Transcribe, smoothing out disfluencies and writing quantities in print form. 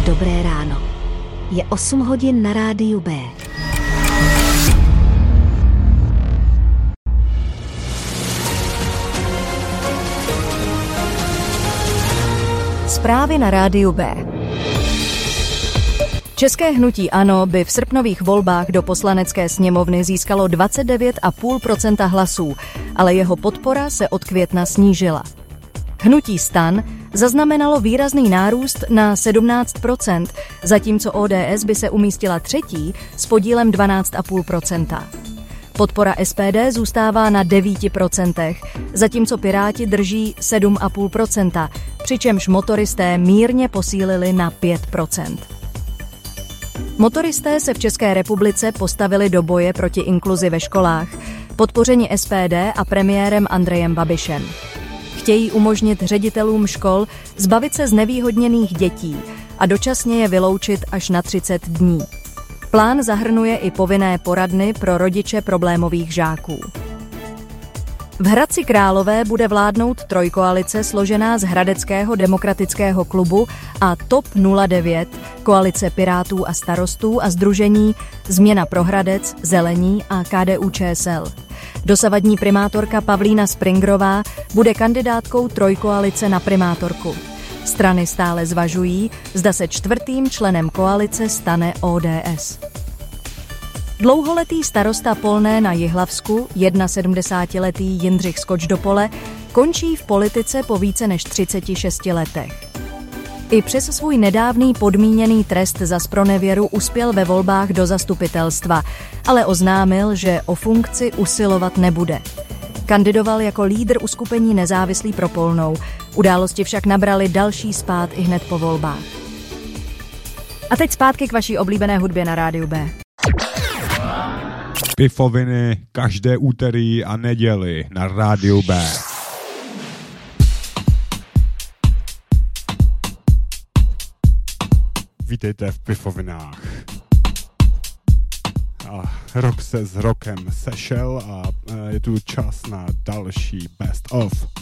Dobré ráno. Je 8 hodin na rádiu B. Zprávy na rádiu B. České hnutí ANO by v srpnových volbách do Poslanecké sněmovny získalo 29,5% hlasů, ale jeho podpora se od května snížila. Hnutí STAN zaznamenalo výrazný nárůst na 17%, zatímco ODS by se umístila třetí s podílem 12,5%. Podpora SPD zůstává na 9%, zatímco Piráti drží 7,5%, přičemž motoristé mírně posílili na 5%. Motoristé se v České republice postavili do boje proti inkluzi ve školách, podpořeni SPD a premiérem Andrejem Babišem. Chtějí umožnit ředitelům škol zbavit se znevýhodněných dětí a dočasně je vyloučit až na 30 dní. Plán zahrnuje i povinné poradny pro rodiče problémových žáků. V Hradci Králové bude vládnout trojkoalice složená z Hradeckého demokratického klubu a TOP 09, koalice Pirátů a Starostů a sdružení Změna pro Hradec, Zelení a KDU-ČSL. Dosavadní primátorka Pavlína Springrová bude kandidátkou trojkoalice na primátorku. Strany stále zvažují, zda se čtvrtým členem koalice stane ODS. Dlouholetý starosta Polné na Jihlavsku, 71letý Jindřich Skoč do pole, končí v politice po více než 36 letech. I přes svůj nedávný podmíněný trest za zpronevěru uspěl ve volbách do zastupitelstva, ale oznámil, že o funkci usilovat nebude. Kandidoval jako lídr uskupení Nezávislí pro Polnou. Události však nabrali další spád i hned po volbách. A teď zpátky k vaší oblíbené hudbě na rádiu B. Pifoviny každé úterý a neděli na rádiu B. Vítejte v Pifovinách. A rok se s rokem sešel a je tu čas na další best of.